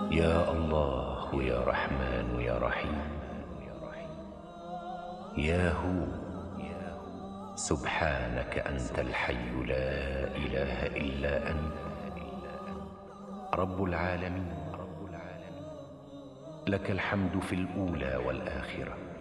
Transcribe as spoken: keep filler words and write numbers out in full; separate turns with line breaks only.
يا الله يا رحمن يا رحيم، يا هو سبحانك أنت الحي لا إله إلا أنت رب العالمين، لك الحمد في الأولى والآخرة